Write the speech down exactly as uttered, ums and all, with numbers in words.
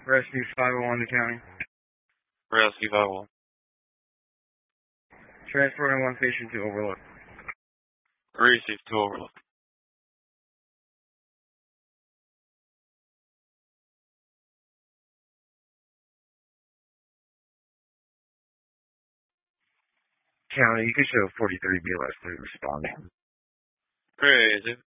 Rescue five oh one to county. Rescue five one. Transporting one patient to Overlook. Receive to Overlook. County, you can show forty-three B L S three responding. Crazy.